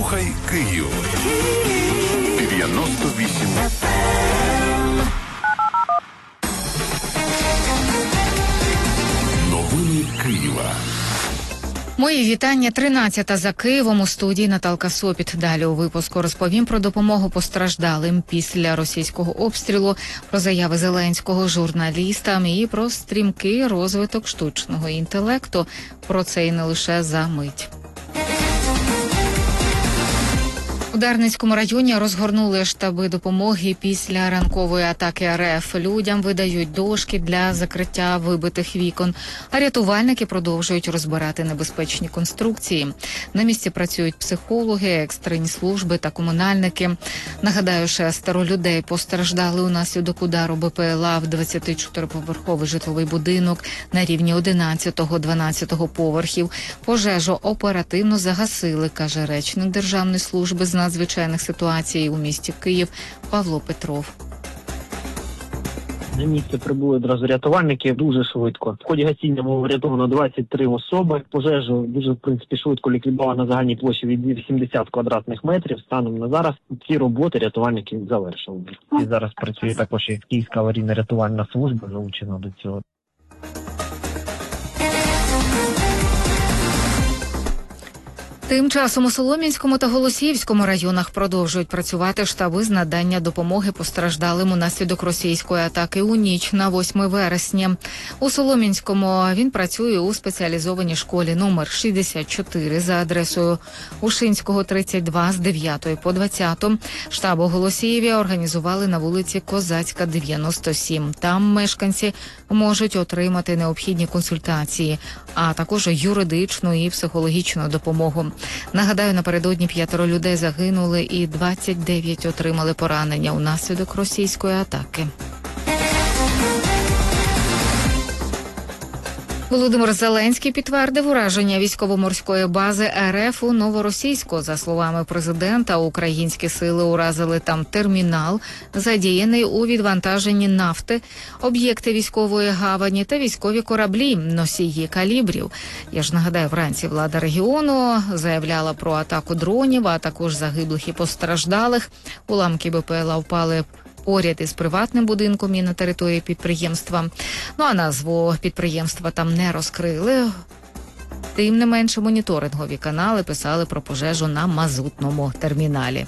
Слухай Київ. 98 Новини Києва. Мої вітання. 13-та за Києвом. У студії Наталка Сопіт. Далі у випуску розповім про допомогу постраждалим після російського обстрілу, про заяви Зеленського журналістам і про стрімкий розвиток штучного інтелекту. Про це і не лише за мить. У Дарницькому районі розгорнули штаби допомоги після ранкової атаки РФ. Людям видають дошки для закриття вибитих вікон, а рятувальники продовжують розбирати небезпечні конструкції. На місці працюють психологи, екстрені служби та комунальники. Нагадаю, 6 людей постраждали унаслідок удару БПЛА в 24-поверховий житловий будинок на рівні 11-12 поверхів. Пожежу оперативно загасили, каже речник Державної служби з надзвичайних ситуацій у місті Київ Павло Петров. На місце прибули одразу рятувальники дуже швидко. В ході гасіння було врятовано 23 особи. Пожежу дуже, в принципі, швидко ліквідували на загальній площі від 80 квадратних метрів. Станом на зараз ці роботи рятувальники завершили. І зараз працює також і Київська аварійно-рятувальна служба, залучена до цього. Тим часом у Солом'янському та Голосіївському районах продовжують працювати штаби з надання допомоги постраждалим унаслідок російської атаки у ніч на 8 вересня. У Солом'янському він працює у спеціалізованій школі номер 64 за адресою Ушинського, 32 з 9 по 20. Штаб у Голосіїві організували на вулиці Козацька, 97. Там мешканці можуть отримати необхідні консультації, а також юридичну і психологічну допомогу. Нагадаю, напередодні 5 людей загинули і 29 отримали поранення унаслідок російської атаки. Володимир Зеленський підтвердив ураження військово-морської бази РФ у Новоросійську. За словами президента, українські сили уразили там термінал, задіяний у відвантаженні нафти, об'єкти військової гавані та військові кораблі, носії калібрів. Я ж нагадаю, вранці влада регіону заявляла про атаку дронів, а також загиблих і постраждалих. Уламки БПЛА впали поряд із приватним будинком і на території підприємства. Ну а назву підприємства там не розкрили. Тим не менше, моніторингові канали писали про пожежу на мазутному терміналі.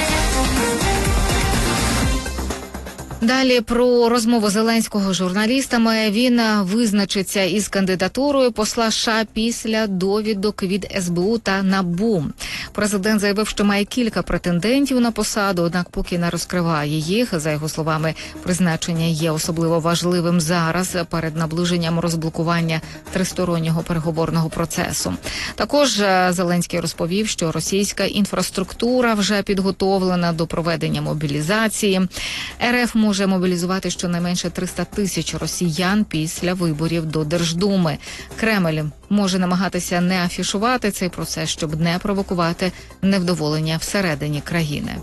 Далі про розмову Зеленського з журналістами. Він визначиться із кандидатурою посла США після довідок від СБУ та НАБУ. Президент заявив, що має кілька претендентів на посаду, однак поки не розкриває їх. За його словами, призначення є особливо важливим зараз перед наближенням розблокування тристороннього переговорного процесу. Також Зеленський розповів, що російська інфраструктура вже підготовлена до проведення мобілізації. РФ може мобілізувати щонайменше 300 тисяч росіян після виборів до Держдуми. Кремль може намагатися не афішувати цей процес, щоб не провокувати невдоволення всередині країни.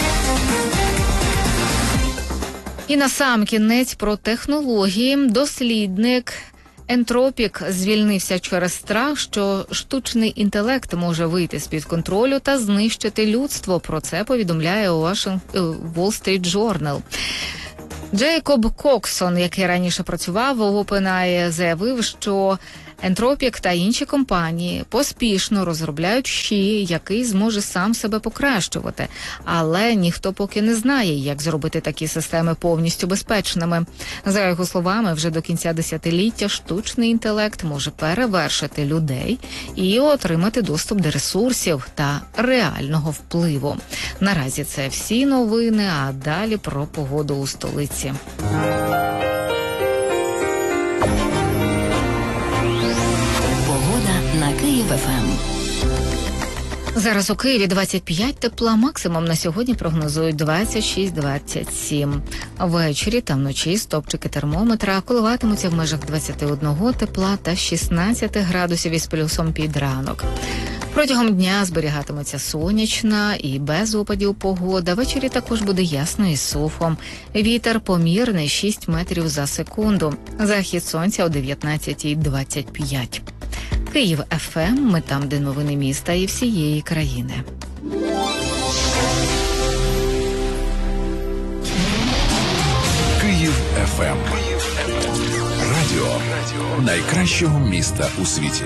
І насамкінець про технології. Дослідник Ентропік звільнився через страх, що штучний інтелект може вийти з-під контролю та знищити людство. Про це повідомляє Wall Street Journal. Джейкоб Коксон, який раніше працював у OpenAI, заявив, що Ентропік та інші компанії поспішно розробляють ЩІ, який зможе сам себе покращувати. Але ніхто поки не знає, як зробити такі системи повністю безпечними. За його словами, вже до кінця десятиліття штучний інтелект може перевершити людей і отримати доступ до ресурсів та реального впливу. Наразі це всі новини, а далі про погоду у столиці. На Київ ФМ. Зараз у Києві 25 тепла, максимум на сьогодні прогнозують 26-27. Ввечері та вночі стопчики термометра коливатимуться в межах 21 тепла та 16 градусів із плюсом під ранок. Протягом дня зберігатиметься сонячна і без опадів погода. Ввечері також буде ясно і сухо. Вітер помірний 6 метрів за секунду. Захід сонця о 19:25. Київ ФМ, ми там, де новини міста і всієї країни. Київ ФМ. Радіо найкращого міста у світі.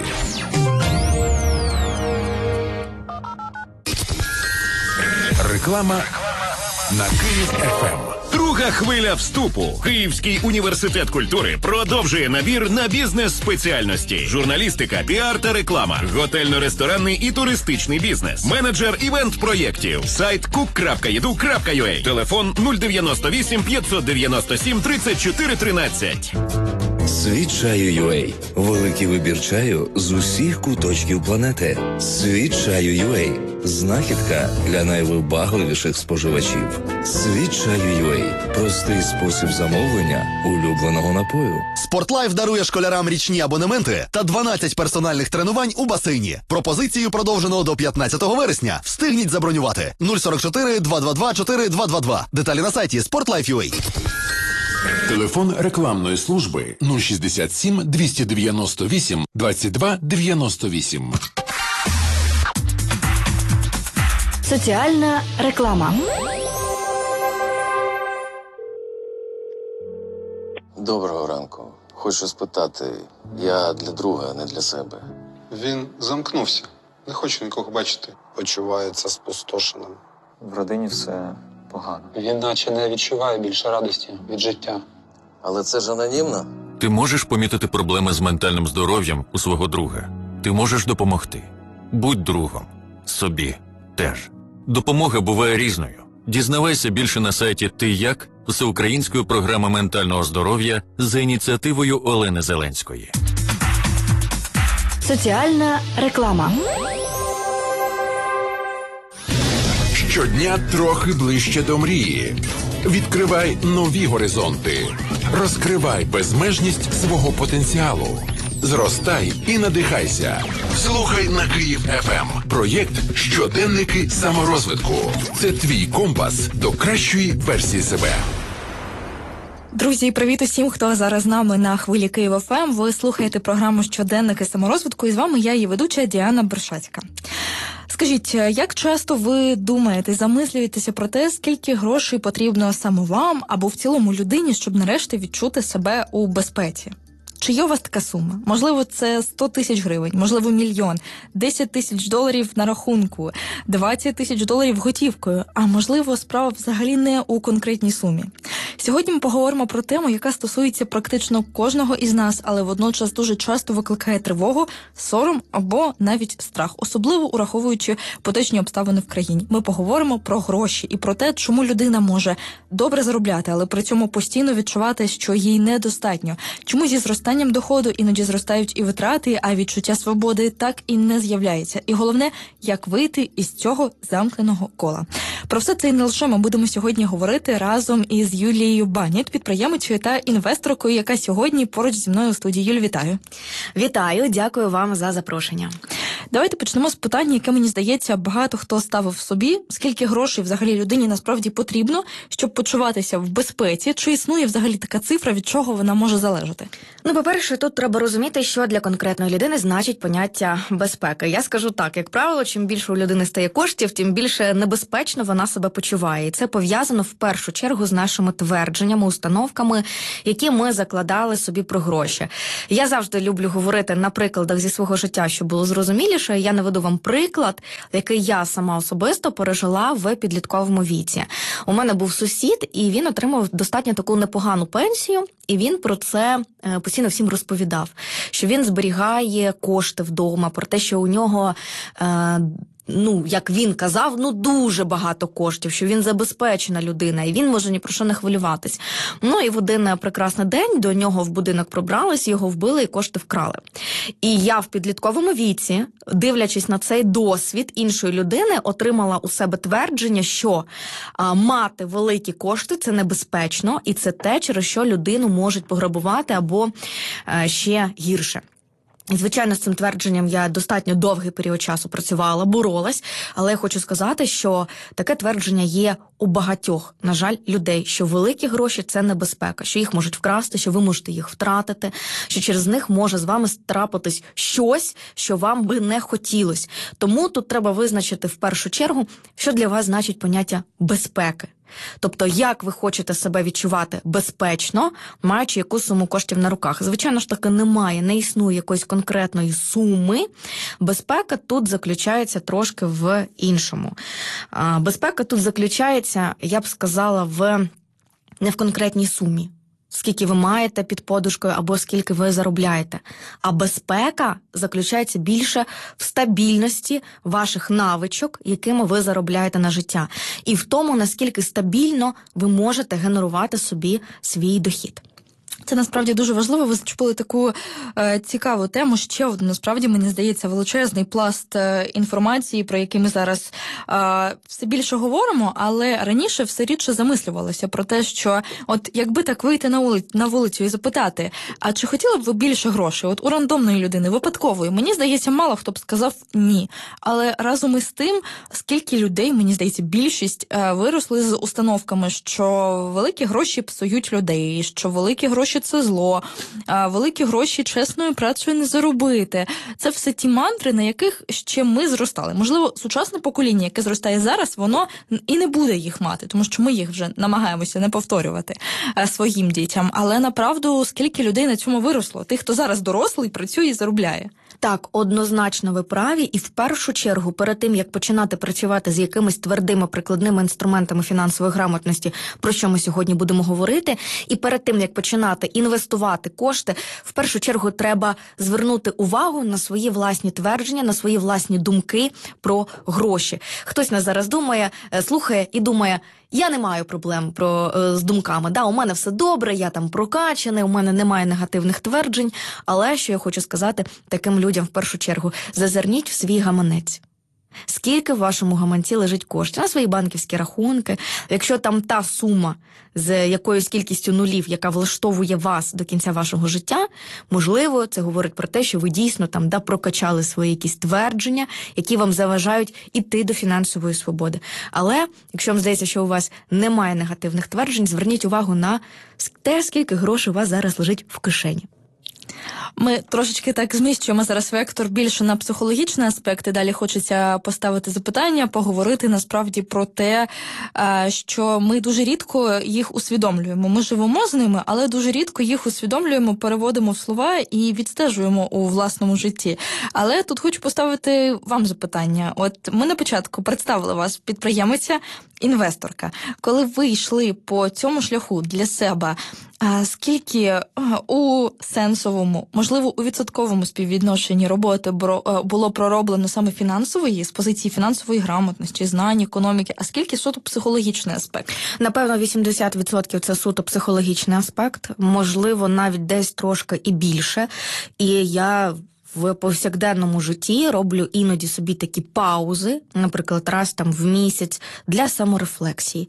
Реклама на Київ ФМ. Друга хвиля вступу. Київський університет культури продовжує набір на бізнес-спеціальності. Журналістика, піар та реклама. Готельно-ресторанний і туристичний бізнес. Менеджер івент-проєктів. Сайт cook.edu.ua. Телефон 098 597 34 13. Світ чаю UA. Великий вибір чаю з усіх куточків планети. Світ чаю UA. Знахідка для найвибагливіших споживачів. Світ чаю UA. Простий спосіб замовлення улюбленого напою. Спортлайф дарує школярам річні абонементи та 12 персональних тренувань у басейні. Пропозицію продовжено до 15 вересня. Встигніть забронювати. 044 222 4222. Деталі на сайті Sportlife.ua. Телефон рекламної служби 067 298 22 98. Соціальна реклама. Доброго ранку. Хочу спитати, я для друга, не для себе. Він замкнувся. Не хоче нікого бачити. Почувається спустошеним. В родині все погано. Він наче не відчуває більше радості від життя. Але це ж анонімно. Ти можеш помітити проблеми з ментальним здоров'ям у свого друга. Ти можеш допомогти. Будь другом. Собі теж. Допомога буває різною. Дізнавайся більше на сайті «Ти як?» всеукраїнської програми ментального здоров'я за ініціативою Олени Зеленської. Соціальна реклама. Щодня трохи ближче до мрії. Відкривай нові горизонти. Розкривай безмежність свого потенціалу. Зростай і надихайся. Слухай на Київ ФМ. Проєкт «Щоденники саморозвитку». Це твій компас до кращої версії себе. Друзі, привіт усім, хто зараз з нами на хвилі Київ ФМ. Ви слухаєте програму «Щоденники саморозвитку» і з вами я, її ведуча Діана Бершацька. Скажіть, як часто ви думаєте, замислюєтеся про те, скільки грошей потрібно саме вам або в цілому людині, щоб нарешті відчути себе у безпеці? Чи є у вас така сума? Можливо, це 100 тисяч гривень, можливо, мільйон, 10 тисяч доларів на рахунку, 20 тисяч доларів готівкою, а можливо, справа взагалі не у конкретній сумі. Сьогодні ми поговоримо про тему, яка стосується практично кожного із нас, але водночас дуже часто викликає тривогу, сором або навіть страх, особливо ураховуючи поточні обставини в країні. Ми поговоримо про гроші і про те, чому людина може добре заробляти, але при цьому постійно відчувати, що їй недостатньо. Чому зі зростанням доходу іноді зростають і витрати, а відчуття свободи так і не з'являється. І головне, як вийти із цього замкненого кола. Про все це і не лише ми будемо сьогодні говорити разом із Юлією Баняк, підприємицею та інвесторкою, яка сьогодні поруч зі мною у студії. Юль, вітаю. Вітаю, дякую вам за запрошення. Давайте почнемо з питання, яке, мені здається, багато хто ставив собі. Скільки грошей взагалі людині насправді потрібно, щоб почуватися в безпеці? Чи існує взагалі така цифра, від чого вона може залежати? Ну, по-перше, тут треба розуміти, що для конкретної людини значить поняття безпеки. Я скажу так, як правило, чим більше у людини стає коштів, тим більше небезпечно вона себе почуває. І це пов'язано в першу чергу з нашими твердженнями, установками, які ми закладали собі про гроші. Я завжди люблю говорити на прикладах зі свого життя, щоб було зрозуміліше. Я наведу вам приклад, який я сама особисто пережила в підлітковому віці. У мене був сусід, і він отримав достатньо таку непогану пенсію, і він про це постійно всім розповідав, що він зберігає кошти вдома, про те, що у нього, як він казав, дуже багато коштів, що він забезпечена людина, і він може ні про що не хвилюватись. І в один прекрасний день до нього в будинок пробрались, його вбили і кошти вкрали. І я в підлітковому віці, дивлячись на цей досвід іншої людини, отримала у себе твердження, що мати великі кошти – це небезпечно, і це те, через що людину можуть пограбувати або ще гірше. І, звичайно, з цим твердженням я достатньо довгий період часу працювала, боролась, але я хочу сказати, що таке твердження є у багатьох, на жаль, людей, що великі гроші – це небезпека, що їх можуть вкрасти, що ви можете їх втратити, що через них може з вами трапитись щось, що вам би не хотілося. Тому тут треба визначити в першу чергу, що для вас значить поняття безпеки. Тобто, як ви хочете себе відчувати безпечно, маючи яку суму коштів на руках. Звичайно ж таки, не існує якоїсь конкретної суми. Безпека тут заключається трошки в іншому. Безпека тут заключається, я б сказала, не в конкретній сумі. Скільки ви маєте під подушкою або скільки ви заробляєте. А безпека заключається більше в стабільності ваших навичок, якими ви заробляєте на життя. І в тому, наскільки стабільно ви можете генерувати собі свій дохід. Це насправді дуже важливо. Ви зачепили таку цікаву тему. Ще одну, насправді, мені здається, величезний пласт інформації, про який ми зараз все більше говоримо, але раніше все рідше замислювалося про те, що от якби так вийти на вулицю і запитати, а чи хотіли б ви більше грошей? От у рандомної людини, випадкової, мені здається, мало хто б сказав ні. Але разом із тим, скільки людей, мені здається, більшість виросли з установками, що великі гроші псують людей, що великі гроші це зло, великі гроші чесною працею не заробити. Це все ті мантри, на яких ще ми зростали. Можливо, сучасне покоління, яке зростає зараз, воно і не буде їх мати, тому що ми їх вже намагаємося не повторювати своїм дітям. Але направду, скільки людей на цьому виросло? Тих, хто зараз дорослий, працює і заробляє. Так, однозначно ви праві, і в першу чергу, перед тим, як починати працювати з якимись твердими прикладними інструментами фінансової грамотності, про що ми сьогодні будемо говорити, і перед тим, як починати інвестувати кошти, в першу чергу треба звернути увагу на свої власні твердження, на свої власні думки про гроші. Хтось нас зараз думає, слухає і думає, я не маю проблем з думками. У мене все добре, я там прокачаний, у мене немає негативних тверджень. Але, що я хочу сказати таким людям в першу чергу, зазирніть в свій гаманець. Скільки в вашому гаманці лежить коштів на свої банківські рахунки? Якщо там та сума з якоюсь кількістю нулів, яка влаштовує вас до кінця вашого життя, можливо, це говорить про те, що ви дійсно там прокачали свої якісь твердження, які вам заважають іти до фінансової свободи. Але, якщо вам здається, що у вас немає негативних тверджень, зверніть увагу на те, скільки грошей у вас зараз лежить в кишені. Ми трошечки так зміщуємо зараз вектор більше на психологічні аспекти. Далі хочеться поставити запитання, поговорити насправді про те, що ми дуже рідко їх усвідомлюємо. Ми живемо з ними, але дуже рідко їх усвідомлюємо, переводимо в слова і відстежуємо у власному житті. Але тут хочу поставити вам запитання. От ми на початку представили вас підприємиця, інвесторка. Коли ви йшли по цьому шляху для себе, скільки у сенсовому, можливо, у відсотковому співвідношенні роботи було пророблено саме фінансової, з позиції фінансової грамотності, знань, економіки, а скільки суто психологічний аспект? Напевно, 80% це суто психологічний аспект, можливо, навіть десь трошки і більше. І я в повсякденному житті роблю іноді собі такі паузи, наприклад, раз в місяць, для саморефлексії.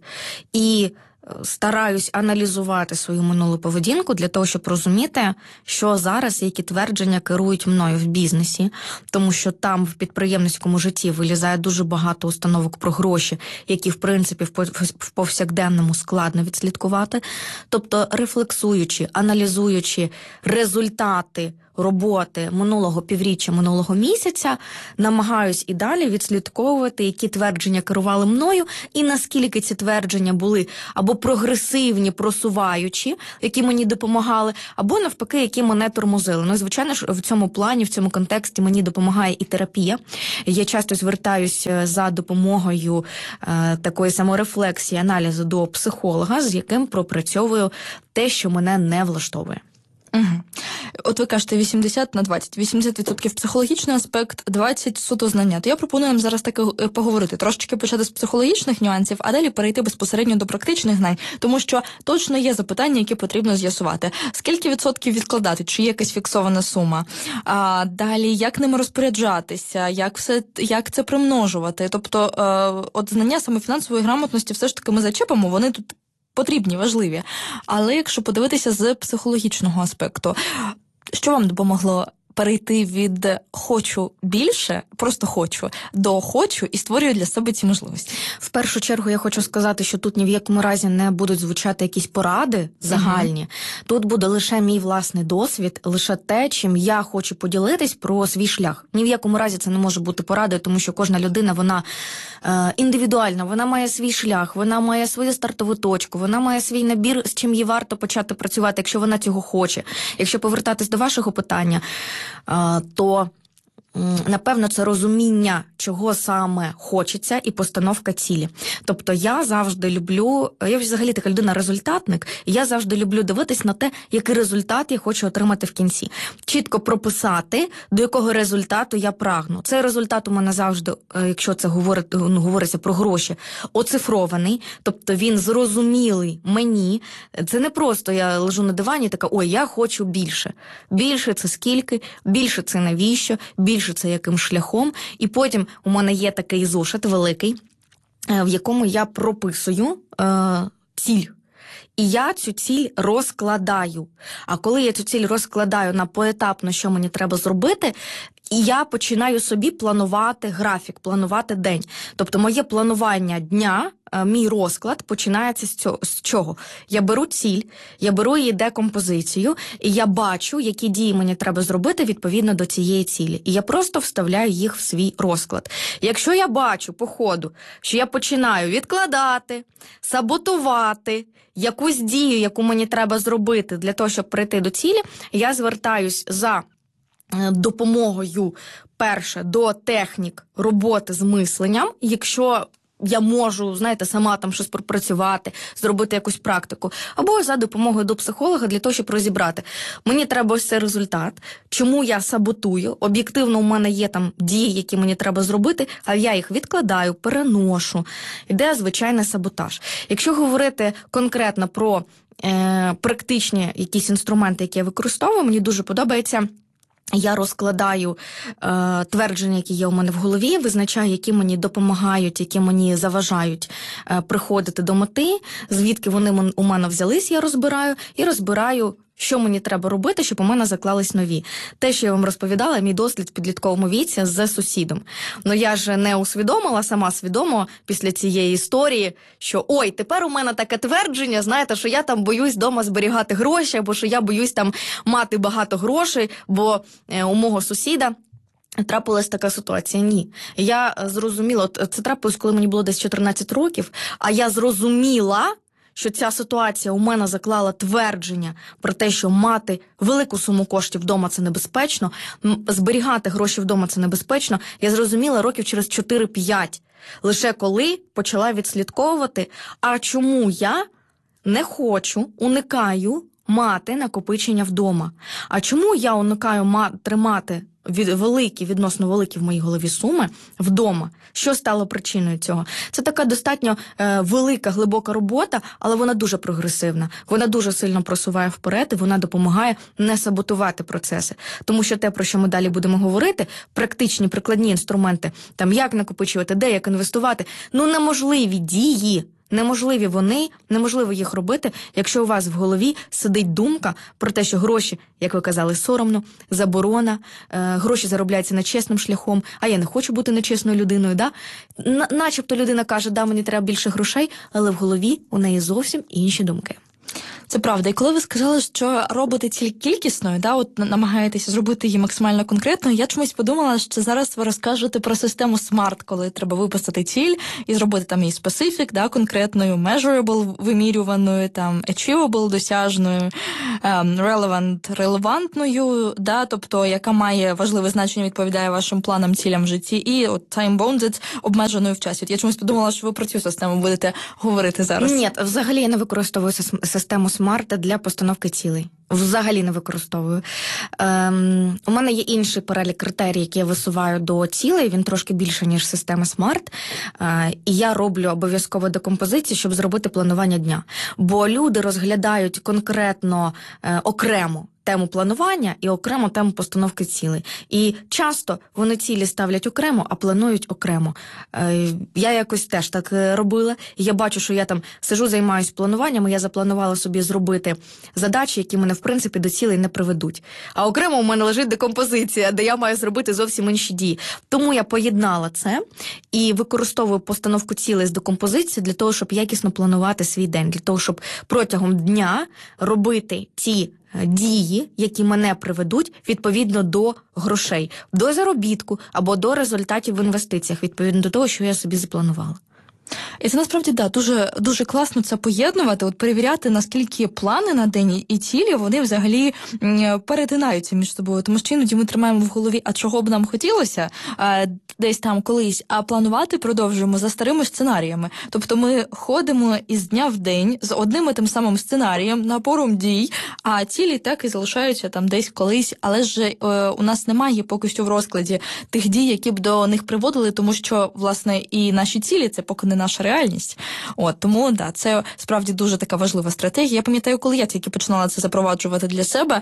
І стараюсь аналізувати свою минулу поведінку для того, щоб розуміти, що зараз, які твердження керують мною в бізнесі, тому що там в підприємницькому житті вилізає дуже багато установок про гроші, які, в принципі, в повсякденному складно відслідкувати. Тобто, рефлексуючи, аналізуючи результати роботи минулого півріччя, минулого місяця, намагаюсь і далі відслідковувати, які твердження керували мною, і наскільки ці твердження були або прогресивні, просуваючі, які мені допомагали, або навпаки, які мене тормозили. Ну, звичайно ж, в цьому плані, в цьому контексті мені допомагає і терапія. Я часто звертаюсь за допомогою такої саморефлексії, аналізу до психолога, з яким пропрацьовую те, що мене не влаштовує. Угу. От ви кажете 80 на 20. 80% психологічний аспект, 20 суто знання. То я пропоную вам зараз таки поговорити. Трошечки почати з психологічних нюансів, а далі перейти безпосередньо до практичних знань. Тому що точно є запитання, які потрібно з'ясувати. Скільки відсотків відкладати? Чи є якась фіксована сума? А далі, як ними розпоряджатися? Як це примножувати? Тобто, от знання саме фінансової грамотності все ж таки ми зачепимо, вони тут потрібні, важливі. Але якщо подивитися з психологічного аспекту, що вам допомогло перейти від «хочу більше», просто «хочу», до «хочу» і створюю для себе ці можливості? В першу чергу я хочу сказати, що тут ні в якому разі не будуть звучати якісь поради загальні. Тут буде лише мій власний досвід, лише те, чим я хочу поділитись про свій шлях. Ні в якому разі це не може бути порадою, тому що кожна людина, вона індивідуальна, вона має свій шлях, вона має свою стартову точку, вона має свій набір, з чим їй варто почати працювати, якщо вона цього хоче. Якщо повертатись до вашого питання, то напевно, це розуміння, чого саме хочеться, і постановка цілі. Тобто я завжди люблю, я взагалі така людина-результатник, і я завжди люблю дивитись на те, який результат я хочу отримати в кінці. Чітко прописати, до якого результату я прагну. Цей результат у мене завжди, якщо це говориться про гроші, оцифрований, тобто він зрозумілий мені. Це не просто я лежу на дивані і така, ой, я хочу більше. Більше – це скільки, більше – це навіщо, більше це яким шляхом, і потім у мене є такий зошит великий, в якому я прописую ціль. І я цю ціль розкладаю. А коли я цю ціль розкладаю на поетапно, що мені треба зробити, і я починаю собі планувати графік, планувати день. Тобто моє планування дня, мій розклад починається з чого? Я беру ціль, я беру її декомпозицію, і я бачу, які дії мені треба зробити відповідно до цієї цілі. І я просто вставляю їх в свій розклад. Якщо я бачу по ходу, що я починаю відкладати, саботувати якусь дію, яку мені треба зробити для того, щоб прийти до цілі, я звертаюсь за допомогою, перше, до технік роботи з мисленням, якщо я можу, знаєте, сама там щось пропрацювати, зробити якусь практику, або за допомогою до психолога для того, щоб розібрати. Мені треба ось цей результат, чому я саботую, об'єктивно у мене є там дії, які мені треба зробити, а я їх відкладаю, переношу. Іде звичайний саботаж. Якщо говорити конкретно про практичні якісь інструменти, які я використовую, мені дуже подобається. Я розкладаю твердження, які є у мене в голові, визначаю, які мені допомагають, які мені заважають приходити до мети, звідки вони у мене взялись, я розбираю, і розбираю, що мені треба робити, щоб у мене заклались нові. Те, що я вам розповідала, мій дослід в підлітковому віці з сусідом. Ну я ж не усвідомила, сама свідомо після цієї історії, що ой, тепер у мене таке твердження, знаєте, що я там боюсь вдома зберігати гроші, або що я боюсь там мати багато грошей, бо у мого сусіда трапилась така ситуація. Ні. Я зрозуміла, це трапилось, коли мені було десь 14 років, а я зрозуміла, що ця ситуація у мене заклала твердження про те, що мати велику суму коштів вдома – це небезпечно, зберігати гроші вдома – це небезпечно, я зрозуміла років через 4-5. Лише коли почала відслідковувати, а чому я не хочу, уникаю мати накопичення вдома. А чому я уникаю тримати відносно великі в моїй голові суми вдома? Що стало причиною цього? Це така достатньо велика, глибока робота, але вона дуже прогресивна. Вона дуже сильно просуває вперед, і вона допомагає не саботувати процеси. Тому що те, про що ми далі будемо говорити, практичні, прикладні інструменти, там як накопичувати, де, як інвестувати, неможливі дії. Неможливі вони, неможливо їх робити, якщо у вас в голові сидить думка про те, що гроші, як ви казали, соромно, заборона, гроші заробляються нечесним шляхом, а я не хочу бути нечесною людиною, да? Начебто людина каже, да, мені треба більше грошей, але в голові у неї зовсім інші думки. Це правда. І коли ви сказали, що робите ціль кількісною, да, от намагаєтеся зробити її максимально конкретною, я чомусь подумала, що зараз ви розкажете про систему SMART, коли треба виписати ціль і зробити там її specific, да, конкретною, measurable, вимірюваною, там, achievable, досяжною, relevant, релевантною, да, тобто, яка має важливе значення, відповідає вашим планам, цілям в житті, і от time-bounded, обмеженою в часі. От я чомусь подумала, що ви про цю систему будете говорити зараз. Ні, взагалі я не використовую систему SMART для постановки цілей. Взагалі не використовую. У мене є інший перелік критерій, які я висуваю до цілей, він трошки більше, ніж система SMART. І я роблю обов'язково декомпозицію, щоб зробити планування дня. Бо люди розглядають конкретно окремо тему планування і окремо тему постановки цілей. І часто вони цілі ставлять окремо, а планують окремо. Я якось теж так робила. Я бачу, що я там сижу, займаюся плануванням, і я запланувала собі зробити задачі, які мене, в принципі, до цілей не приведуть. А окремо у мене лежить декомпозиція, де я маю зробити зовсім інші дії. Тому я поєднала це і використовую постановку цілей з декомпозиції для того, щоб якісно планувати свій день, для того, щоб протягом дня робити ті дії, які мене приведуть відповідно до грошей, до заробітку або до результатів в інвестиціях, відповідно до того, що я собі запланувала. І це насправді, дуже, дуже класно це поєднувати, перевіряти, наскільки плани на день і цілі, вони взагалі перетинаються між собою. Тому що іноді ми тримаємо в голові, а чого б нам хотілося десь там колись, а планувати продовжуємо за старими сценаріями. Тобто ми ходимо із дня в день з одним і тим самим сценарієм, напором дій, а цілі так і залишаються там десь колись, але ж у нас немає поки що в розкладі тих дій, які б до них приводили, тому що, власне, і наші цілі – це поки не наша реальність. Тому, це справді дуже така важлива стратегія. Я пам'ятаю, коли я тільки починала це запроваджувати для себе,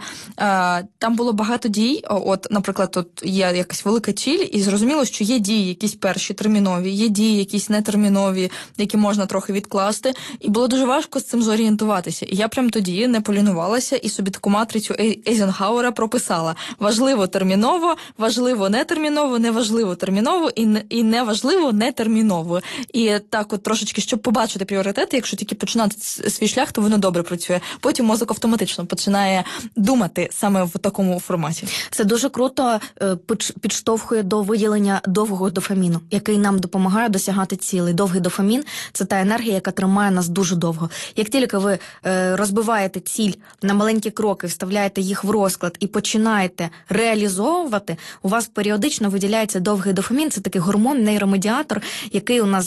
там було багато дій. Наприклад, є якась велика ціль, і зрозуміло, що є дії якісь перші термінові, є дії якісь нетермінові, які можна трохи відкласти. І було дуже важко з цим зорієнтуватися. І я прям тоді не полінувалася і собі таку матрицю Ейзенхауера прописала. Важливо терміново, важливо нетерміново, неважливо терміново і неважливо нетерміново. І так трошечки, щоб побачити пріоритети, якщо тільки починати свій шлях, то воно добре працює. Потім мозок автоматично починає думати саме в такому форматі. Це дуже круто підштовхує до виділення довгого дофаміну, який нам допомагає досягати цілей. Довгий дофамін – це та енергія, яка тримає нас дуже довго. Як тільки ви розбиваєте ціль на маленькі кроки, вставляєте їх в розклад і починаєте реалізовувати, у вас періодично виділяється довгий дофамін. Це такий гормон, нейромедіатор, який у нас,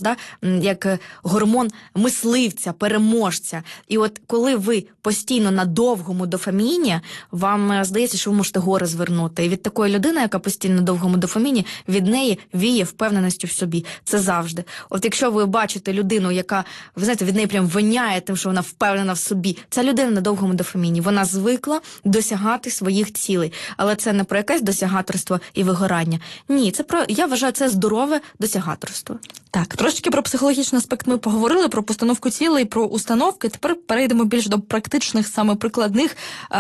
як гормон мисливця, переможця. І коли ви постійно на довгому дофаміні, вам здається, що ви можете гори звернути. І від такої людини, яка постійно на довгому дофаміні, від неї віє впевненістю в собі. Це завжди. Якщо ви бачите людину, яка, ви знаєте, від неї прям воняє тим, що вона впевнена в собі, ця людина на довгому дофаміні. Вона звикла досягати своїх цілей. Але це не про якесь досягаторство і вигорання. Ні, я вважаю, це здорове досягаторство. Так, трошечки про психологічний аспект ми поговорили, про постановку цілей, про установки. Тепер перейдемо більш до практичних, саме прикладних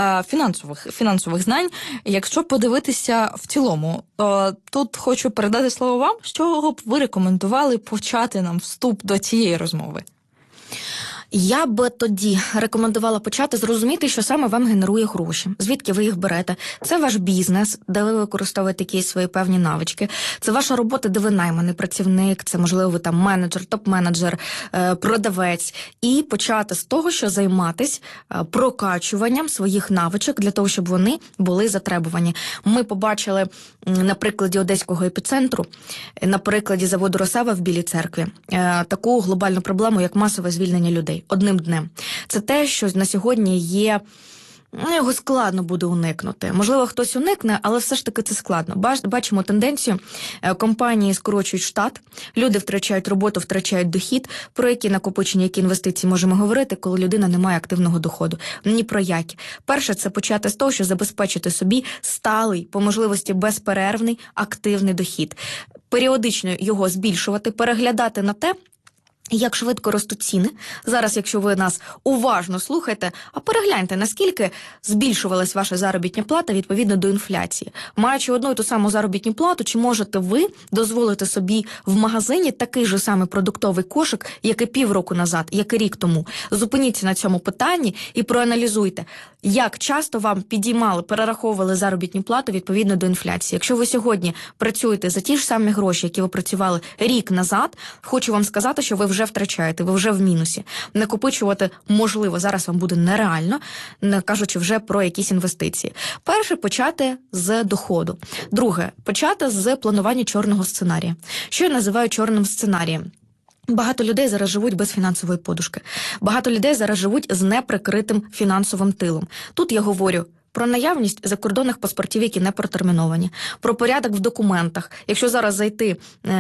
фінансових знань. Якщо подивитися в цілому, тут хочу передати слово вам, з чого б ви рекомендували почати нам вступ до цієї розмови? Я би тоді рекомендувала почати зрозуміти, що саме вам генерує гроші. Звідки ви їх берете? Це ваш бізнес, де ви використовуєте якісь свої певні навички. Це ваша робота, де ви найманий працівник, це, можливо, ви там менеджер, топ-менеджер, продавець. І почати з того, що займатись прокачуванням своїх навичок для того, щоб вони були затребувані. Ми побачили на прикладі Одеського епіцентру, на прикладі заводу «Росава» в Білій Церкві, таку глобальну проблему, як масове звільнення людей одним днем. Це те, що на сьогодні є, його складно буде уникнути. Можливо, хтось уникне, але все ж таки це складно. Бачимо тенденцію, компанії скорочують штат, люди втрачають роботу, втрачають дохід, про які накопичення, які інвестиції можемо говорити, коли людина не має активного доходу. Ні про які. Перше, це почати з того, що забезпечити собі сталий, по можливості безперервний, активний дохід. Періодично його збільшувати, переглядати на те, як швидко ростуть ціни. Зараз, якщо ви нас уважно слухаєте, а перегляньте, наскільки збільшувалась ваша заробітня плата відповідно до інфляції. Маючи одну і ту саму заробітну плату, чи можете ви дозволити собі в магазині такий же самий продуктовий кошик, як і півроку назад, як і рік тому? Зупиніться на цьому питанні і проаналізуйте, як часто вам підіймали, перераховували заробітну плату відповідно до інфляції. Якщо ви сьогодні працюєте за ті ж самі гроші, які ви працювали рік назад, хочу вам сказати, що ви вже втрачаєте, ви вже в мінусі. Накопичувати, можливо, зараз вам буде нереально, не кажучи вже про якісь інвестиції. Перше, почати з доходу. Друге, почати з планування чорного сценарія. Що я називаю чорним сценарієм? Багато людей зараз живуть без фінансової подушки. Багато людей зараз живуть з неприкритим фінансовим тилом. Тут я говорю про наявність закордонних паспортів, які не протерміновані, про порядок в документах. Якщо зараз зайти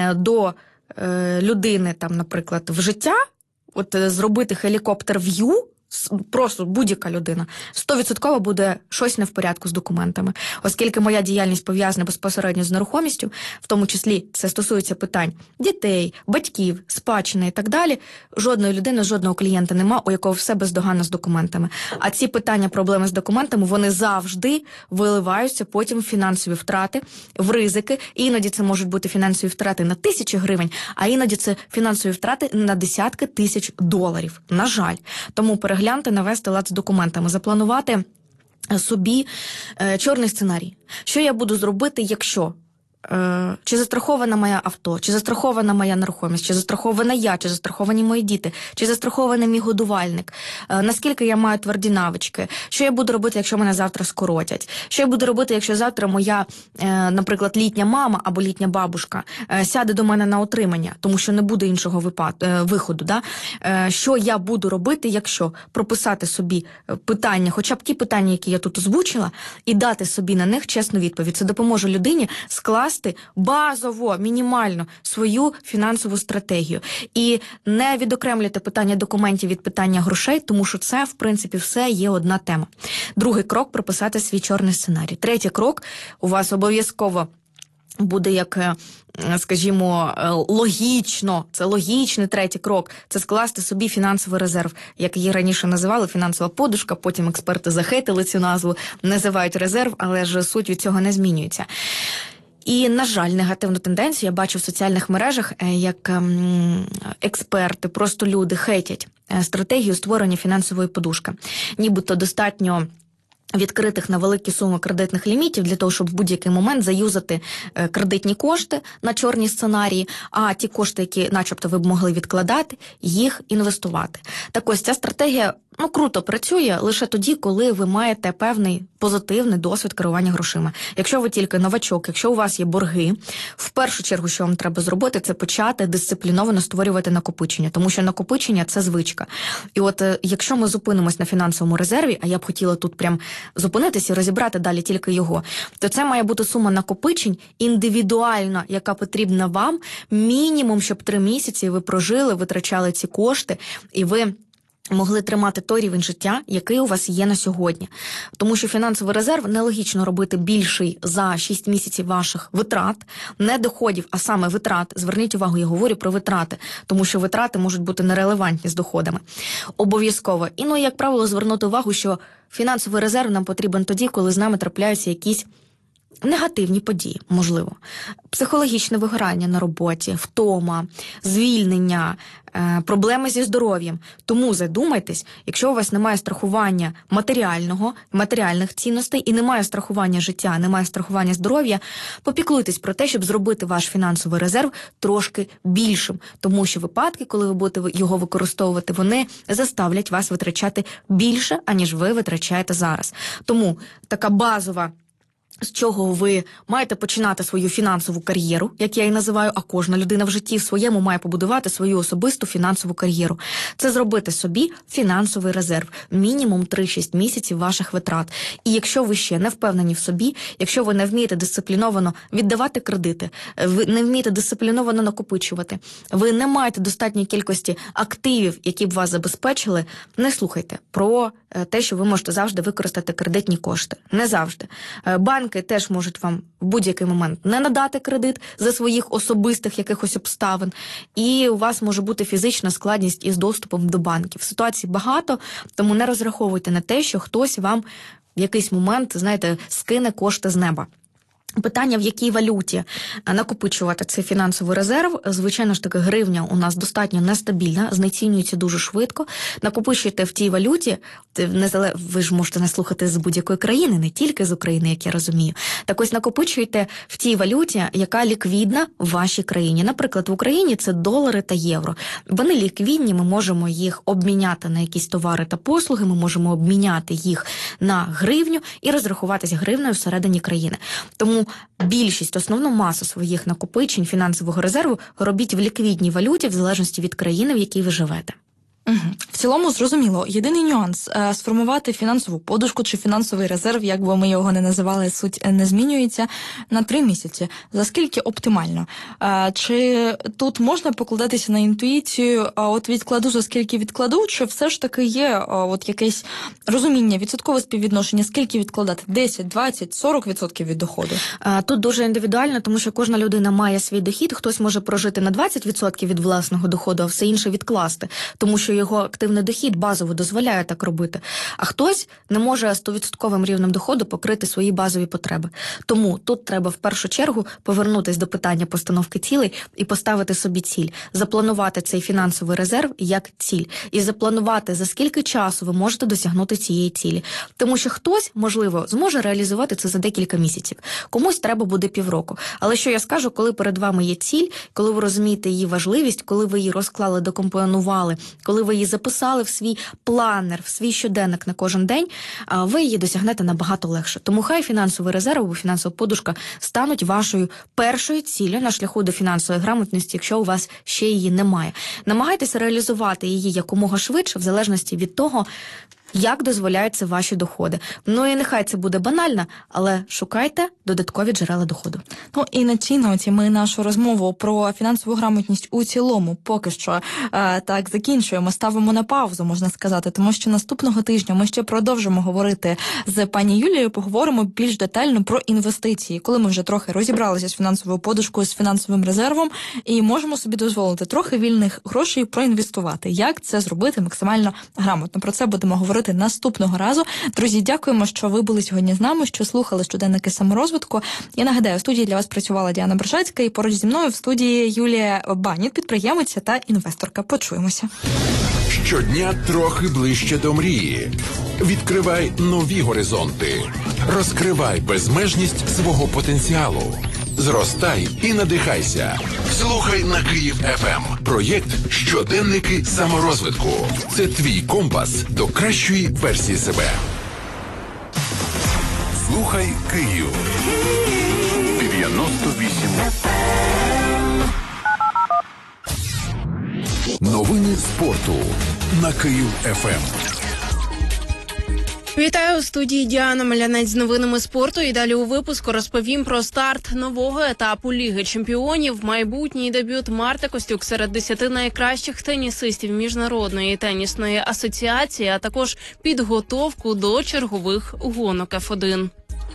до людини, там, наприклад, в життя, зробити хелікоптер-в'ю просто будь-яка людина, 100% буде щось не в порядку з документами. Оскільки моя діяльність пов'язана безпосередньо з нерухомістю, в тому числі це стосується питань дітей, батьків, спадщини і так далі, жодної людини, жодного клієнта нема, у якого все бездоганно з документами. А ці питання, проблеми з документами, вони завжди виливаються потім в фінансові втрати, в ризики. І іноді це можуть бути фінансові втрати на тисячі гривень, а іноді це фінансові втрати на десятки тисяч доларів. На жаль. Тому перегляньте, навести лад з документами, запланувати собі чорний сценарій. Що я буду зробити, якщо? Чи застрахована моя авто, чи застрахована моя нерухомість, чи застрахована я, чи застраховані мої діти, чи застрахований мій годувальник, наскільки я маю тверді навички, що я буду робити, якщо мене завтра скоротять, що я буду робити, якщо завтра моя, наприклад, літня мама або літня бабушка сяде до мене на утримання, тому що не буде іншого виходу. Да? Що я буду робити, якщо прописати собі питання, хоча б ті питання, які я тут озвучила, і дати собі на них чесну відповідь. Це допоможе людині скласти базово, мінімально свою фінансову стратегію. І не відокремлюйте питання документів від питання грошей, тому що це, в принципі, все є одна тема. Другий крок – прописати свій чорний сценарій. Третій крок – у вас обов'язково буде як, скажімо, логічно, це логічний третій крок, це скласти собі фінансовий резерв, як її раніше називали, фінансова подушка, потім експерти захейтили цю назву, називають резерв, але ж суть від цього не змінюється. І, на жаль, негативну тенденцію я бачу в соціальних мережах, як експерти, просто люди хейтять стратегію створення фінансової подушки. Нібито достатньо відкритих на великі суми кредитних лімітів для того, щоб в будь-який момент заюзати кредитні кошти на чорні сценарії, а ті кошти, які начебто ви б могли відкладати, їх інвестувати. Так ось ця стратегія круто працює лише тоді, коли ви маєте певний позитивний досвід керування грошима. Якщо ви тільки новачок, якщо у вас є борги, в першу чергу, що вам треба зробити, це почати дисципліновано створювати накопичення, тому що накопичення – це звичка. І от якщо ми зупинимось на фінансовому резерві, а я б хотіла тут прям зупинитися і розібрати далі тільки його, то це має бути сума накопичень індивідуальна, яка потрібна вам, мінімум, щоб 3 місяці ви прожили, витрачали ці кошти, і ви могли тримати той рівень життя, який у вас є на сьогодні. Тому що фінансовий резерв нелогічно робити більший за 6 місяців ваших витрат, не доходів, а саме витрат. Зверніть увагу, я говорю про витрати, тому що витрати можуть бути нерелевантні з доходами. Обов'язково. І, як правило, звернути увагу, що фінансовий резерв нам потрібен тоді, коли з нами трапляються якісь негативні події, можливо. Психологічне вигорання на роботі, втома, звільнення, проблеми зі здоров'ям. Тому задумайтесь, якщо у вас немає страхування матеріальних цінностей і немає страхування життя, немає страхування здоров'я, попіклуйтесь про те, щоб зробити ваш фінансовий резерв трошки більшим. Тому що випадки, коли ви будете його використовувати, вони заставлять вас витрачати більше, аніж ви витрачаєте зараз. Тому така базова, з чого ви маєте починати свою фінансову кар'єру, як я її називаю, а кожна людина в житті своєму має побудувати свою особисту фінансову кар'єру. Це зробити собі фінансовий резерв, мінімум 3-6 місяців ваших витрат. І якщо ви ще не впевнені в собі, якщо ви не вмієте дисципліновано віддавати кредити, ви не вмієте дисципліновано накопичувати, ви не маєте достатньої кількості активів, які б вас забезпечили, не слухайте про те, що ви можете завжди використати кредитні кошти. Не завжди. Банки теж можуть вам в будь-який момент не надати кредит за своїх особистих якихось обставин, і у вас може бути фізична складність із доступом до банків. Ситуацій багато, тому не розраховуйте на те, що хтось вам в якийсь момент, скине кошти з неба. Питання, в якій валюті накопичувати цей фінансовий резерв. Звичайно ж таки, гривня у нас достатньо нестабільна, знецінюється дуже швидко. Накопичуйте в тій валюті, ви ж можете нас слухати з будь-якої країни, не тільки з України, як я розумію. Так ось накопичуйте в тій валюті, яка ліквідна в вашій країні. Наприклад, в Україні це долари та євро. Вони ліквідні, ми можемо їх обміняти на якісь товари та послуги, ми можемо обміняти їх на гривню і розрахуватися гривнею всередині країни. Тому більшість, основну масу своїх накопичень фінансового резерву робіть в ліквідній валюті в залежності від країни, в якій ви живете. В цілому зрозуміло. Єдиний нюанс – сформувати фінансову подушку чи фінансовий резерв, як би ми його не називали, суть не змінюється, на 3 місяці. За скільки оптимально? Чи тут можна покладатися на інтуїцію, от відкладу, за скільки відкладу, чи все ж таки є от якесь розуміння, відсоткове співвідношення, скільки відкладати? 10, 20, 40% від доходу? Тут дуже індивідуально, тому що кожна людина має свій дохід, хтось може прожити на 20% від власного доходу, а все інше відкласти, тому що його активний дохід базово дозволяє так робити. А хтось не може 100% рівнем доходу покрити свої базові потреби. Тому тут треба в першу чергу повернутися до питання постановки цілей і поставити собі ціль, запланувати цей фінансовий резерв як ціль і запланувати, за скільки часу ви можете досягнути цієї цілі. Тому що хтось, можливо, зможе реалізувати це за декілька місяців, комусь треба буде півроку. Але що я скажу, коли перед вами є ціль, коли ви розумієте її важливість, коли ви її розклали, докомпонували, коли ви її записали в свій планер, в свій щоденник на кожен день, ви її досягнете набагато легше. Тому хай фінансовий резерв або фінансова подушка стануть вашою першою ціллю на шляху до фінансової грамотності, якщо у вас ще її немає. Намагайтеся реалізувати її якомога швидше, в залежності від того, як дозволяються ваші доходи. Ну і нехай це буде банально, але шукайте додаткові джерела доходу. Ну і на цій ноті ми нашу розмову про фінансову грамотність у цілому поки що так закінчуємо, ставимо на паузу, можна сказати, тому що наступного тижня ми ще продовжимо говорити з пані Юлією, поговоримо більш детально про інвестиції, коли ми вже трохи розібралися з фінансовою подушкою, з фінансовим резервом і можемо собі дозволити трохи вільних грошей проінвестувати. Як це зробити максимально грамотно? Про це будемо говорити наступного разу. Друзі, дякуємо, що ви були сьогодні з нами, що слухали щоденники саморозвитку. Я нагадаю, в студії для вас працювала Діана Бришацька і поруч зі мною в студії Юлія Баніт, підприємиця та інвесторка. Почуємося. Щодня трохи ближче до мрії. Відкривай нові горизонти. Розкривай безмежність свого потенціалу. Зростай і надихайся. Слухай на Київ ФМ. Проєкт «Щоденники саморозвитку». Це твій компас до кращої версії себе. Слухай Київ. 98. Новини спорту на Київ ФМ. Вітаю у студії Діана Малянець з новинами спорту. І далі у випуску розповім про старт нового етапу Ліги чемпіонів, майбутній дебют Марти Костюк серед 10 найкращих тенісистів Міжнародної тенісної асоціації, а також підготовку до чергових гонок F1.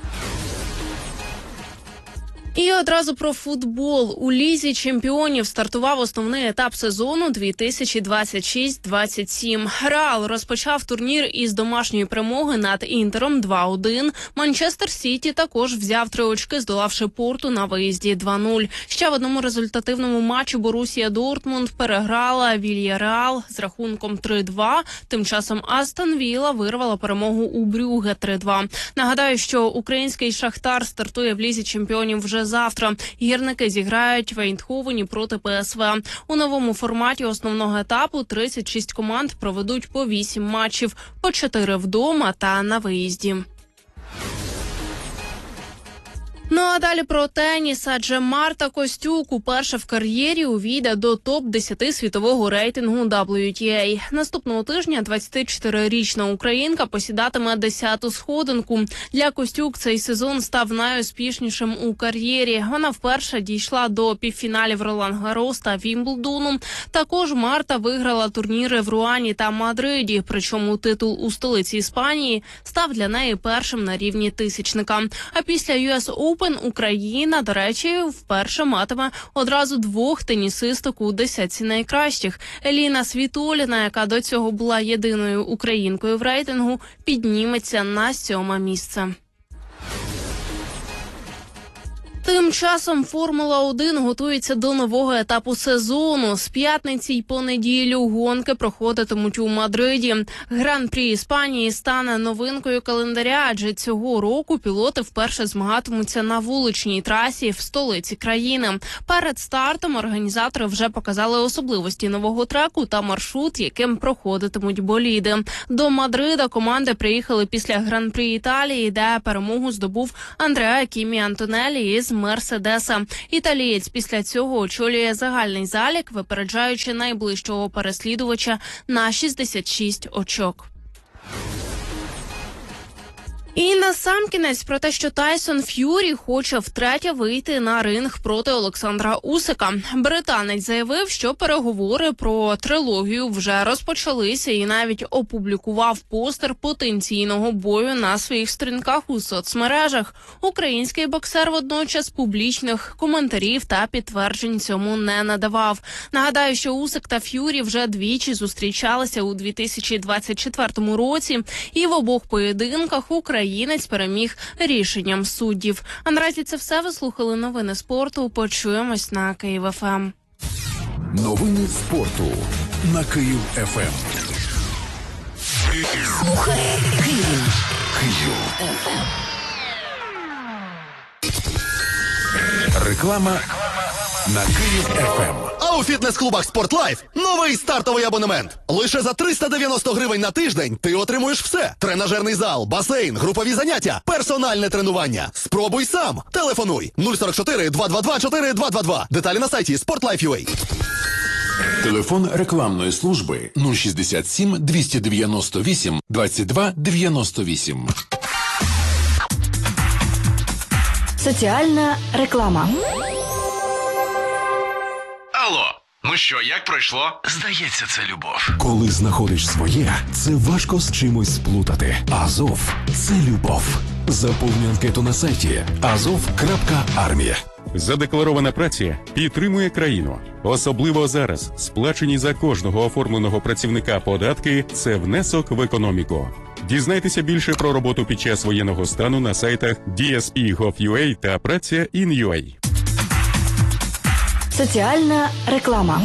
І одразу про футбол. У Лізі чемпіонів стартував основний етап сезону 2026-27. Реал розпочав турнір із домашньої перемоги над Інтером 2-1. Манчестер Сіті також взяв 3 очки, здолавши Порту на виїзді 2-0. Ще в одному результативному матчі Борусія Дортмунд переграла Вільяреал з рахунком 3-2. Тим часом Астон Вілла вирвала перемогу у Брюгге 3-2. Нагадаю, що український Шахтар стартує в Лізі чемпіонів вже завтра. Гірники зіграють в Ейндховені проти ПСВ. У новому форматі основного етапу 36 команд проведуть по 8 матчів, по 4 вдома та на виїзді. Ну а далі про теніс, адже Марта Костюк уперше в кар'єрі увійде до топ-10 світового рейтингу WTA. Наступного тижня 24-річна українка посідатиме 10-ту сходинку. Для Костюк цей сезон став найуспішнішим у кар'єрі. Вона вперше дійшла до півфіналів Ролан-Гаррос та Вімблдону. Також Марта виграла турніри в Руані та Мадриді, причому титул у столиці Іспанії став для неї першим на рівні тисячника. А після US Open Україна, до речі, вперше матиме одразу 2 тенісисток у 10 найкращих. Еліна Світоліна, яка до цього була єдиною українкою в рейтингу, підніметься на 7-ме місце. Тим часом Формула-1 готується до нового етапу сезону. З п'ятниці й по неділю гонки проходитимуть у Мадриді. Гран-прі Іспанії стане новинкою календаря, адже цього року пілоти вперше змагатимуться на вуличній трасі в столиці країни. Перед стартом організатори вже показали особливості нового треку та маршрут, яким проходитимуть боліди. До Мадрида команди приїхали після Гран-прі Італії, де перемогу здобув Андреа Кімі Антонелі із Мерседеса. Італієць після цього очолює загальний залік, випереджаючи найближчого переслідувача на 66 очок. І насамкінець про те, що Тайсон Ф'юрі хоче втретє вийти на ринг проти Олександра Усика. Британець заявив, що переговори про трилогію вже розпочалися і навіть опублікував постер потенційного бою на своїх сторінках у соцмережах. Український боксер водночас публічних коментарів та підтверджень цьому не надавав. Нагадаю, що Усик та Ф'юрі вже двічі зустрічалися у 2024 році, і в обох поєдинках українець переміг рішенням суддів. А наразі це все. Ви слухали новини спорту. Почуємось на Київ ФМ. Новини спорту на Київ ФМ. Слухай Київ. Київ. Реклама на Київ ФМ. А у фітнес-клубах «Спортлайф» новий стартовий абонемент. Лише за 390 гривень на тиждень ти отримуєш все. Тренажерний зал, басейн, групові заняття, персональне тренування. Спробуй сам. Телефонуй 044 222 4222. Деталі на сайті Sportlife.ua. Телефон рекламної служби 067 298 22 98. Соціальна реклама. Алло, ну що, як пройшло? Здається, це любов. Коли знаходиш своє, це важко з чимось сплутати. Азов – це любов. Заповни анкету на сайті azov.army. Задекларована праця підтримує країну. Особливо зараз сплачені за кожного оформленого працівника податки – це внесок в економіку. Дізнайтеся більше про роботу під час воєнного стану на сайтах DSP.gov.ua та Праця.in.ua. Соціальна реклама.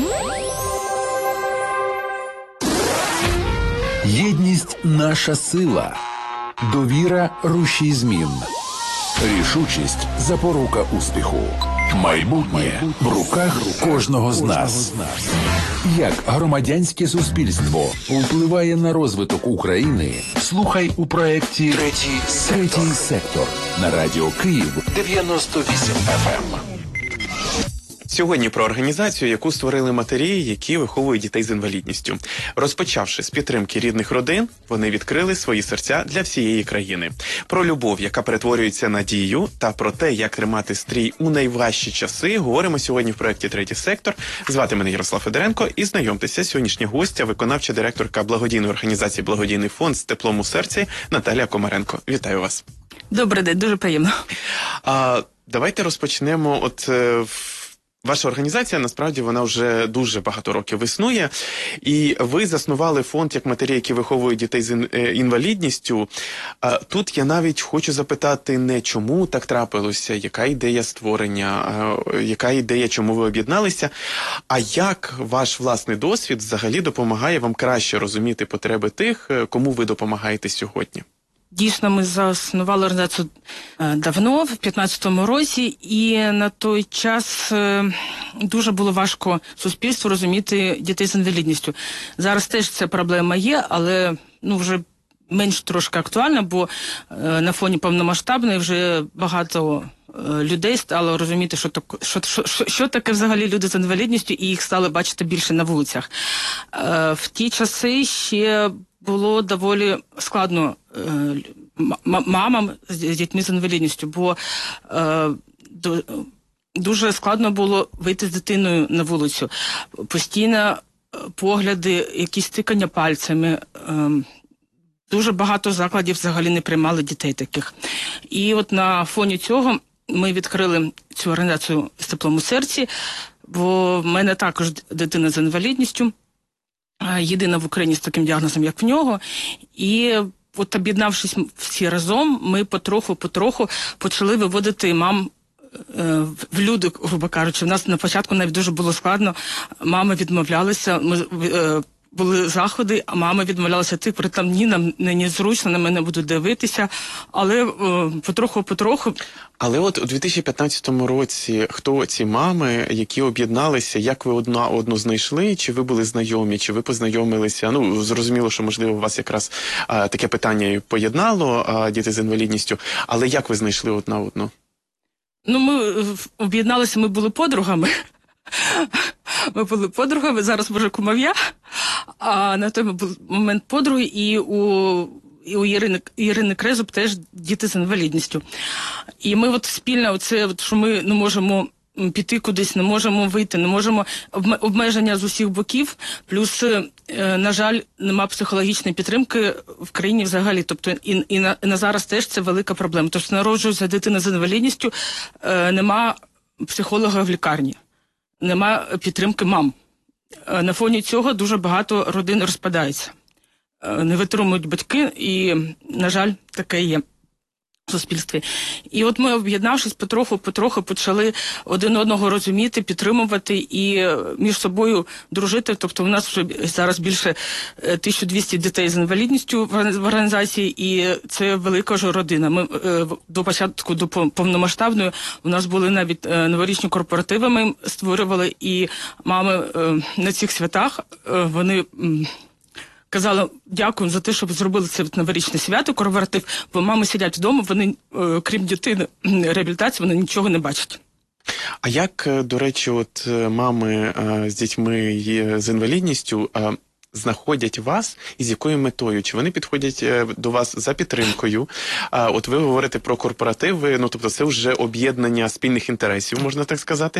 Єдність – наша сила. Довіра – рушій змін. Рішучість – запорука успіху. Майбутнє в руках кожного з нас. Як громадянське суспільство впливає на розвиток України, слухай у проєкті «Третій сектор» на Радіо Київ 98 FM. Сьогодні про організацію, яку створили матері, які виховують дітей з інвалідністю. Розпочавши з підтримки рідних родин, вони відкрили свої серця для всієї країни. Про любов, яка перетворюється на дію, та про те, як тримати стрій у найважчі часи, говоримо сьогодні в проєкті «Третій сектор». Звати мене Ярослав Федоренко і знайомтеся, сьогоднішня гостя, виконавча директорка благодійної організації «Благодійний фонд з теплом у серці» Наталія Комаренко. Вітаю вас. Добрий день, дуже приємно. Давайте розпочнемо Ваша організація, насправді, вона вже дуже багато років існує, і ви заснували фонд як матері, які виховують дітей з інвалідністю. Тут я навіть хочу запитати не чому так трапилося, яка ідея створення, яка ідея, чому ви об'єдналися, а як ваш власний досвід взагалі допомагає вам краще розуміти потреби тих, кому ви допомагаєте сьогодні. Дійсно, ми заснували організацію давно, в 15-му році, і на той час дуже було важко суспільству розуміти дітей з інвалідністю. Зараз теж ця проблема є, але вже менш трошки актуальна, бо на фоні повномасштабної вже багато людей стало розуміти, що таке взагалі люди з інвалідністю, і їх стали бачити більше на вулицях. В ті часи ще було доволі складно мамам з дітьми з інвалідністю, бо дуже складно було вийти з дитиною на вулицю. Постійно погляди, якісь тикання пальцями. Дуже багато закладів взагалі не приймали дітей таких. І от на фоні цього ми відкрили цю організацію з теплом у серці, бо в мене також дитина з інвалідністю, єдина в Україні з таким діагнозом, як в нього. І от об'єднавшись всі разом, ми потроху почали виводити мам в люди, грубо кажучи. У нас на початку навіть дуже було складно, мами відмовлялися, були заходи, а мами відмовлялися типу, там ні, нам незручно, на мене будуть дивитися, але потроху. Але от у 2015 році хто ці мами, які об'єдналися, як ви одну знайшли, чи ви були знайомі, чи ви познайомилися? Зрозуміло, що, можливо, у вас якраз таке питання і поєднало діти з інвалідністю, але як ви знайшли одна одну? Ну, ми об'єдналися, ми були подругами. Ми були подругами, зараз вже кумов'я, а на той момент подруги, і у Ірини Крезуб теж діти з інвалідністю. І ми от спільно, що ми не можемо піти кудись, не можемо вийти, не можемо, обмеження з усіх боків, плюс, на жаль, нема психологічної підтримки в країні взагалі. Тобто і на зараз теж це велика проблема. Тобто народжується дитина з інвалідністю, нема психолога в лікарні, нема підтримки мам. На фоні цього дуже багато родин розпадаються. Не витримують батьки, і, на жаль, таке є в суспільстві. І от ми, об'єднавшись, потроху почали один одного розуміти, підтримувати і між собою дружити. Тобто у нас вже зараз більше 1200 дітей з інвалідністю в організації, і це велика ж родина. Ми до початку, до повномасштабної, у нас були навіть новорічні корпоративи, ми створювали, і мами на цих святах, вони казала, дякую за те, що ви зробили це новорічне свято, корпоратив, бо мами сидять вдома, вони, крім дитини, реабілітації, вони нічого не бачать. А як, до речі, от мами з дітьми з інвалідністю знаходять вас і з якою метою? Чи вони підходять до вас за підтримкою? От ви говорите про корпоративи, ну тобто це вже об'єднання спільних інтересів, можна так сказати.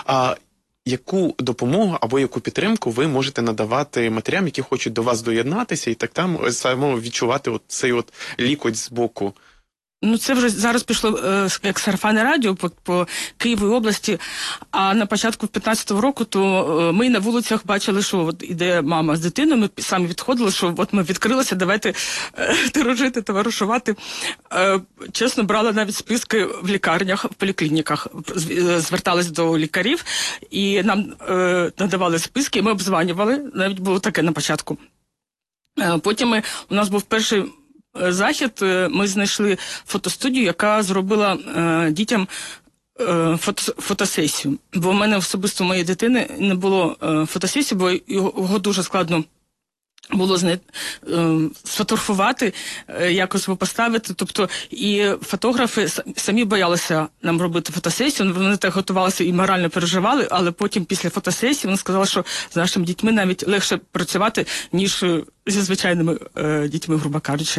Яку допомогу або яку підтримку ви можете надавати матерям, які хочуть до вас доєднатися і так там само відчувати от цей от лікоть з боку? Ну, це вже зараз пішло як сарафанне радіо по Києву і області, а на початку 15-го року то ми на вулицях бачили, що от іде мама з дитиною, ми самі відходили, що от ми відкрилися, давайте дружити, товаришувати. Чесно, брала навіть списки в лікарнях, в поліклініках, звертались до лікарів, і нам надавали списки, і ми обзванювали, навіть було таке на початку. Потім у нас був перший захід, ми знайшли фотостудію, яка зробила дітям фотосесію. Бо в мене особисто у моєї дитини не було фотосесії, бо його дуже складно було сфотографувати, якось поставити. Тобто і фотографи самі боялися нам робити фотосесію, вони так готувалися і морально переживали, але потім після фотосесії вони сказали, що з нашими дітьми навіть легше працювати, ніж зі звичайними дітьми, грубо кажучи.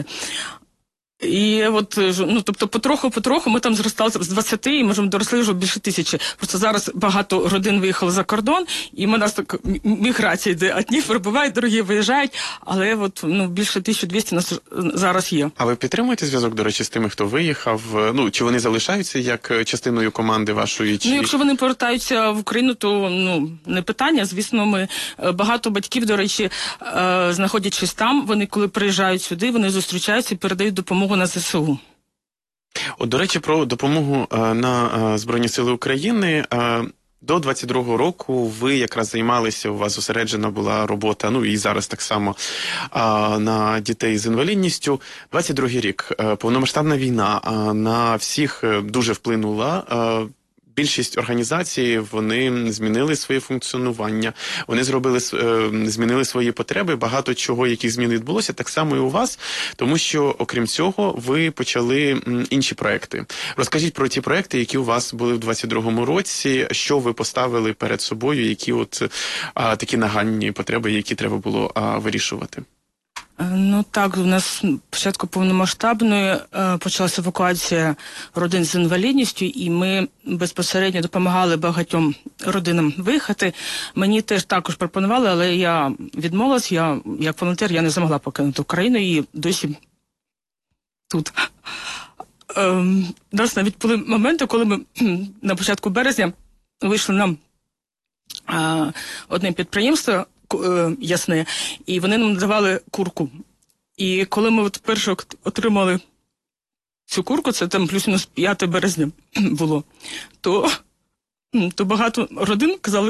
І от, ну, тобто, потроху ми там зростали з 20 і, можемо, доросли вже більше 1000. Просто зараз багато родин виїхало за кордон, і у нас так міграція йде. Одні прибувають, другі виїжджають, але от, ну, більше 1200 нас зараз є. А ви підтримуєте зв'язок, до речі, з тими, хто виїхав? Ну, чи вони залишаються як частиною команди вашої? Чи... Ну, якщо вони повертаються в Україну, то, ну, не питання. Звісно, ми, багато батьків, до речі, знаходячись там, вони, коли приїжджають сюди, вони зустрічаються і передають допомогу на ЗСУ. От, до речі, про допомогу на Збройні Сили України. До 22-го року ви якраз займалися, у вас зосереджена була робота, ну і зараз так само, на дітей з інвалідністю. 22-й рік, повномасштабна війна на всіх дуже вплинула. Більшість організацій, вони змінили своє функціонування, вони змінили свої потреби, багато чого, яких змін відбулося, так само і у вас, тому що, окрім цього, ви почали інші проекти. Розкажіть про ті проекти, які у вас були в 22-му році, що ви поставили перед собою, які от такі нагальні потреби, які треба було вирішувати. Ну так, у нас спочатку повномасштабної почалася евакуація родин з інвалідністю, і ми безпосередньо допомагали багатьом родинам виїхати. Мені теж також пропонували, але я відмовилась, я як волонтер я не змогла покинути Україну і досі тут. У нас навіть були моменти, коли ми на початку березня вийшли на одне підприємство, Ясне, і вони нам надавали курку. І коли ми от перше отримали цю курку, це там плюс-мінус 5 березня було, то багато родин казали,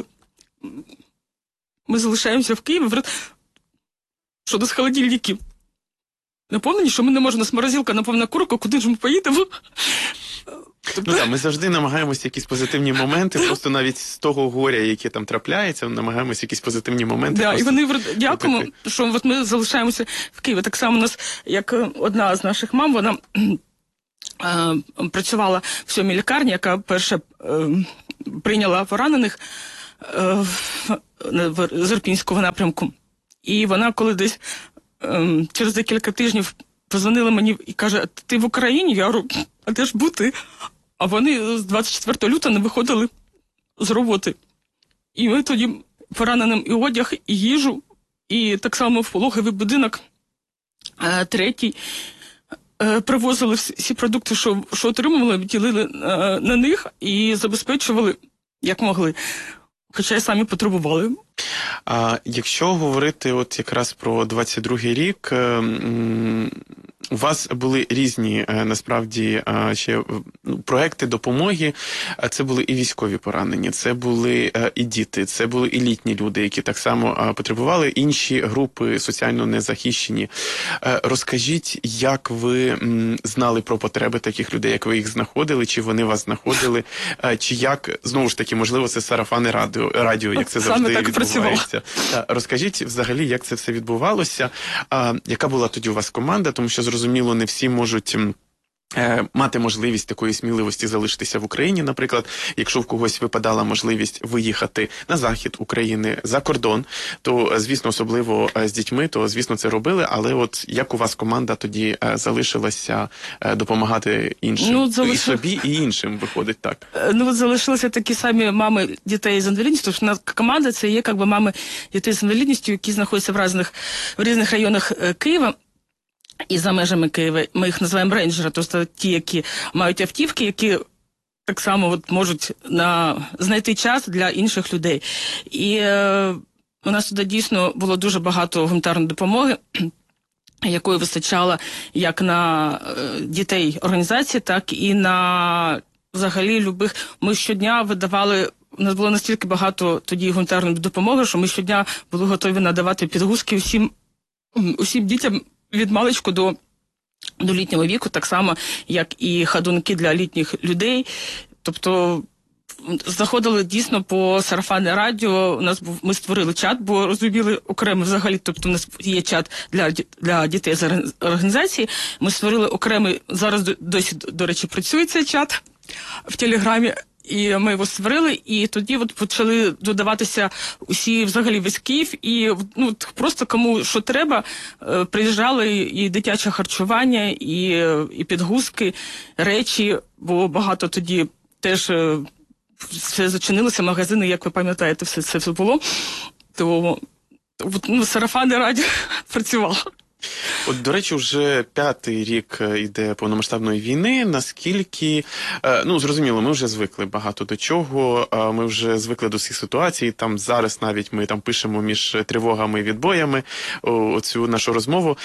ми залишаємося в Києві, що до холодильників наповнені, що ми не можемо, у нас морозилка наповнена курка, куди ж ми поїдемо? Ну так, ми завжди намагаємося якісь позитивні моменти, просто навіть з того горя, яке там трапляється, намагаємося якісь позитивні моменти. Да, і вони дякуємо, що от ми залишаємося в Києві. Так само у нас, як одна з наших мам, вона працювала в 7-й лікарні, яка перша прийняла поранених в Ірпінському напрямку. І вона, коли десь через декілька тижнів позвонила мені і каже: ти в Україні? Я говорю: а де ж бути? А вони з 24 лютого не виходили з роботи. І ми тоді пораненим і одяг, і їжу, і так само в пологовий будинок 3-й привозили всі продукти, що отримували, ділили на них і забезпечували, як могли. Хоча й самі потребували. А якщо говорити от якраз про 22-й рік, у вас були різні, насправді, ще проекти допомоги. Це були і військові поранені, це були і діти, це були і літні люди, які так само потребували, інші групи соціально незахищені. Розкажіть, як ви знали про потреби таких людей, як ви їх знаходили, чи вони вас знаходили, чи як, знову ж таки, можливо, це сарафани радіо, як це завжди відбувається. Розкажіть взагалі, як це все відбувалося, яка була тоді у вас команда, тому що, зрозуміло, не всі можуть мати можливість такої сміливості залишитися в Україні, наприклад, якщо в когось випадала можливість виїхати на захід України, за кордон, то, звісно, особливо з дітьми, то, звісно, це робили, але от як у вас команда тоді залишилася допомагати іншим? І собі, і іншим, виходить так. Залишилися такі самі мами дітей з інвалідністю, тому що команда це є, як би, мами дітей з інвалідністю, які знаходяться в різних районах Києва. І за межами Києва ми їх називаємо рейнджери, тобто ті, які мають автівки, які так само можуть знайти час для інших людей. І у нас туди дійсно було дуже багато гуманітарної допомоги, якої вистачало як на дітей організації, так і на взагалі любих. Ми щодня видавали, у нас було настільки багато тоді гуманітарної допомоги, що ми щодня були готові надавати підгузки усім дітям, від маличку до літнього віку, так само, як і ходунки для літніх людей. Тобто заходили дійсно по сарафанне радіо, ми створили чат, бо розуміли окремо взагалі, тобто у нас є чат для дітей з організації. Ми створили окремий, зараз досі, до речі, працює цей чат в Телеграмі. І ми його створили, і тоді почали додаватися усі, взагалі, весь Київ, і просто кому що треба, приїжджали і дитяче харчування, і підгузки, речі, бо багато тоді теж все зачинилося, магазини, як ви пам'ятаєте, все було, то сарафанне радіо працювало. От, до речі, вже 5-й рік йде повномасштабної війни. Наскільки, зрозуміло, ми вже звикли багато до чого, ми вже звикли до всіх ситуацій. Там зараз навіть ми там пишемо між тривогами і відбоями оцю нашу розмову.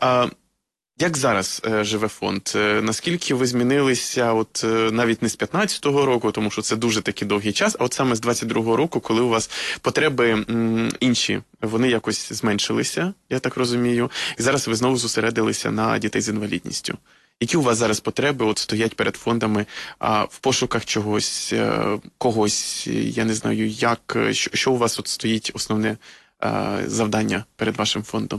Як зараз живе фонд? Наскільки ви змінилися навіть не з 15-го року, тому що це дуже такий довгий час, а от саме з 22-го року, коли у вас потреби інші, вони якось зменшилися, я так розумію, і зараз ви знову зосередилися на дітей з інвалідністю. Які у вас зараз потреби стоять перед фондами в пошуках чогось, когось, я не знаю, що у вас стоїть основне завдання перед вашим фондом?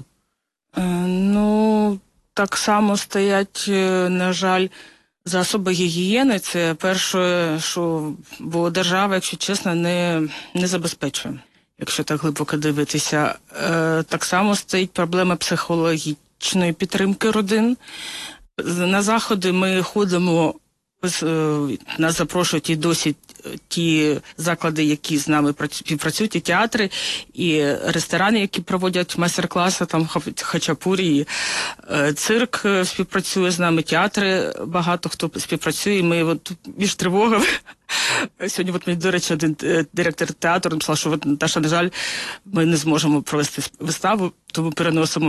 Так само стоять, на жаль, засоби гігієни. Це перше, бо держава, якщо чесно, не забезпечує, якщо так глибоко дивитися. Так само стоїть проблема психологічної підтримки родин. На заходи ми ходимо, нас запрошують і досі ті заклади, які з нами співпрацюють, і театри, і ресторани, які проводять майстер-класи, там хачапурі, і цирк співпрацює з нами, театри, багато хто співпрацює, ми між тривогами. Сьогодні, мені, до речі, один директор театру написав, що Наташа, на жаль, ми не зможемо провести виставу, тому переносимо.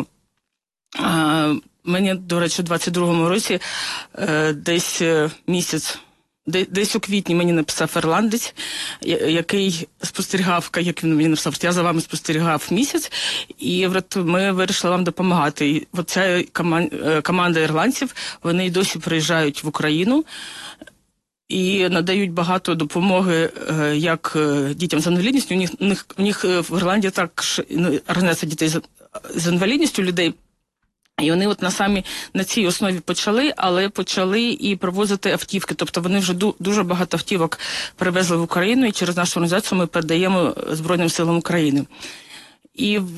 Мені, до речі, у 22-му році десь місяць, десь у квітні мені написав ірландець, який спостерігав, як він мені написав, я за вами спостерігав місяць, і ми вирішили вам допомагати. І оця команда ірландців, вони й досі приїжджають в Україну і надають багато допомоги як дітям з інвалідністю. У них в Ірландії також організація дітей з інвалідністю, людей І вони от на цій основі почали і привозити автівки. Тобто вони вже дуже багато автівок привезли в Україну, і через нашу організацію ми передаємо Збройним силам України. І